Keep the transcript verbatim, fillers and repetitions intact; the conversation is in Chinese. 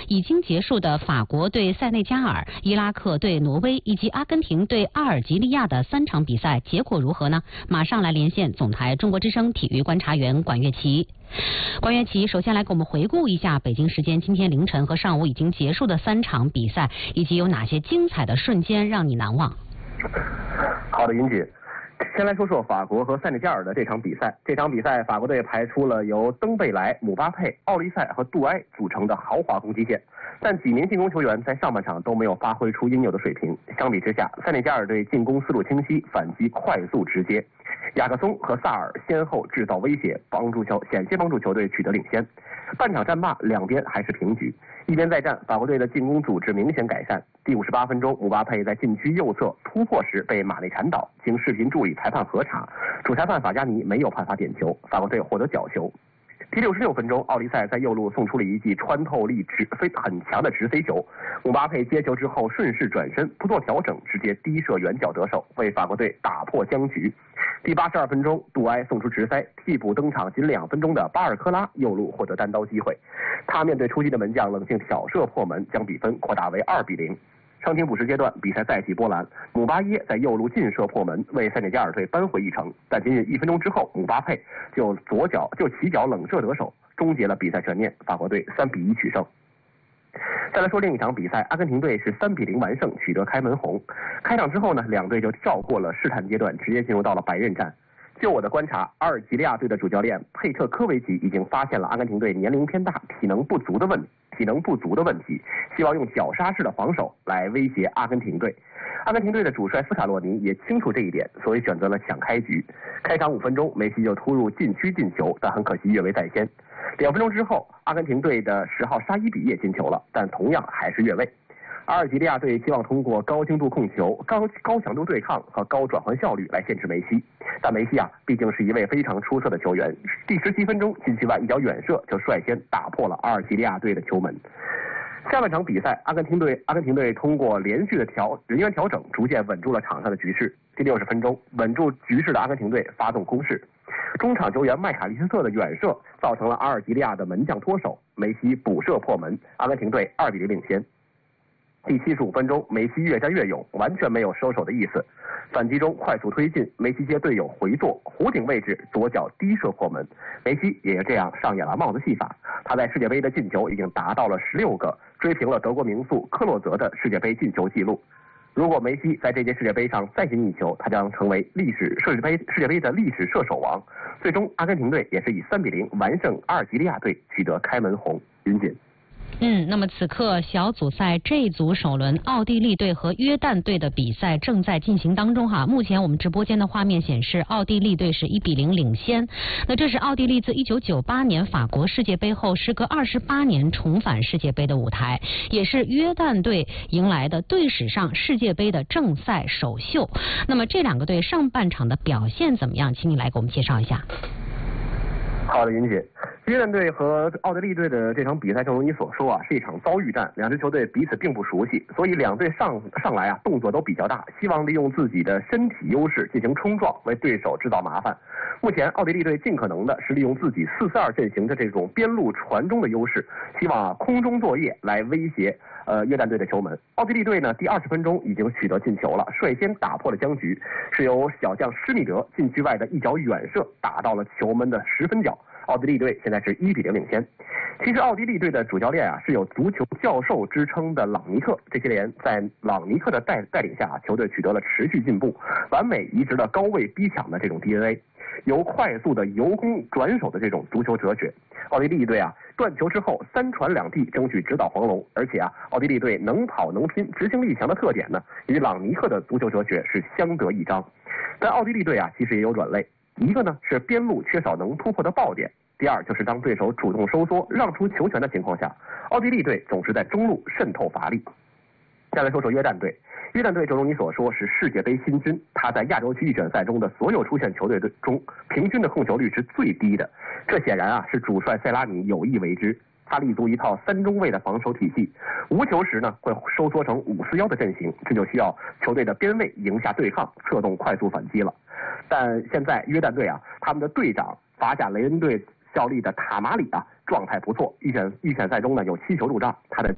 已经结束的法国对塞内加尔、伊拉克对挪威以及阿根廷对阿尔及利亚的三场比赛结果如何呢？马上来连线总台中国之声体育观察员管乐琪。管乐琪，首先来给我们回顾一下北京时间今天凌晨和上午已经结束的三场比赛，以及有哪些精彩的瞬间让你难忘。 好的，云姐。先来说说法国和塞内加尔的这场比赛。这场比赛，法国队排出了由登贝莱、姆巴佩、奥利塞和杜埃组成的豪华攻击线，但几名进攻球员在上半场都没有发挥出应有的水平。相比之下，塞内加尔队进攻思路清晰，反击快速直接。雅克松和萨尔先后制造威胁，帮助球险些帮助球队取得领先。半场战罢，两边还是平局。一边再战，法国队的进攻组织明显改善。第五十八分钟，姆巴佩在禁区右侧突破时被马内铲倒，经视频助理裁判核查，主裁判法加尼没有判罚点球，法国队获得角球。第六十六分钟，奥利塞在右路送出了一记穿透力直飞很强的直飞球，姆巴佩接球之后顺势转身，不做调整，直接低射远角得手，为法国队打破僵局。第八十二分钟，杜埃送出直塞，替补登场仅两分钟的巴尔科拉右路获得单刀机会，他面对出击的门将冷静挑射破门，将比分扩大为二比零。伤停补时阶段，比赛再起波澜，姆巴耶在右路劲射破门，为塞内加尔队扳回一城。但仅仅一分钟之后，姆巴佩就左脚就起脚冷射得手，终结了比赛悬念，法国队三比一取胜。再来说另一场比赛，阿根廷队是三比零完胜，取得开门红。开场之后呢，两队就跳过了试探阶段，直接进入到了白刃战。就我的观察，阿尔及利亚队的主教练佩特科维奇已经发现了阿根廷队年龄偏大、体能不足的问题，体能不足的问题，希望用绞杀式的防守来威胁阿根廷队。阿根廷队的主帅斯卡洛尼也清楚这一点，所以选择了抢开局。开场五分钟，梅西就突入禁区进球，但很可惜越位在先。两分钟之后，阿根廷队的十号沙伊比也进球了，但同样还是越位。阿尔及利亚队希望通过高精度控球、高高强度对抗和高转换效率来限制梅西，但梅西啊，毕竟是一位非常出色的球员。第十七分钟，禁区外一脚远射就率先打破了阿尔及利亚队的球门。下半场比赛，阿根廷队阿根廷队通过连续的调人员调整，逐渐稳住了场上的局势。第六十分钟，稳住局势的阿根廷队发动攻势，中场球员麦卡利斯特的远射造成了阿尔及利亚的门将脱手，梅西补射破门，阿根廷队二比零领先。第七十五分钟，梅西越战越勇，完全没有收手的意思。反击中快速推进，梅西接队友回做，弧顶位置左脚低射破门。梅西也这样上演了帽子戏法，他在世界杯的进球已经达到了十六个，追平了德国名宿克洛泽的世界杯进球纪录。如果梅西在这届世界杯上再进一球，他将成为历史世界杯世界杯的历史射手王。最终，阿根廷队也是以三比零完胜阿尔及利亚队，取得开门红。云锦。 嗯，那么此刻小组赛 J 组首轮，奥地利队和约旦队的比赛正在进行当中哈。目前我们直播间的画面显示，奥地利队是一比零领先。那这是奥地利自一九九八年法国世界杯后，时隔二十八年重返世界杯的舞台，也是约旦队迎来的队史上世界杯的正赛首秀。那么这两个队上半场的表现怎么样？请你来给我们介绍一下。 好的，云姐。约旦队和奥地利队的这场比赛，正如你所说啊，是一场遭遇战。两支球队彼此并不熟悉，所以两队上上来啊动作都比较大，希望利用自己的身体优势进行冲撞，为对手制造麻烦。目前奥地利队尽可能的是利用自己四四二阵型的这种边路传中的优势，希望啊空中作业来威胁呃约旦队的球门。奥地利队呢，第二十分钟已经取得进球了，率先打破了僵局，是由小将施密德禁区外的一脚远射打到了球门的十分角。奥地利队现在是一比零领先。其实奥地利队的主教练啊是有足球教授之称的朗尼克，这些年在朗尼克的带带领下，球队取得了持续进步，完美移植了高位逼抢的这种 D N A， 由快速的由攻转守的这种足球哲学。奥地利队啊断球之后三传两递，争取直捣黄龙，而且啊奥地利队能跑能拼，执行力强的特点呢，与朗尼克的足球哲学是相得益彰。但奥地利队啊其实也有软肋。一个呢是边路缺少能突破的爆点，第二就是当对手主动收缩让出球权的情况下，奥地利队总是在中路渗透乏力。再来说说约旦队，约旦队正如你所说是世界杯新军，他在亚洲区预选赛中的所有出现球队中平均的控球率是最低的，这显然啊是主帅塞拉尼有意为之。他立足一套三中卫的防守体系，无球时呢会收缩成五四幺的阵型，这就需要球队的边卫赢下对抗，策动快速反击了。但现在约旦队啊，他们的队长法甲雷恩队效力的塔马里啊，状态不错，预选预选赛中呢有七球入账，他的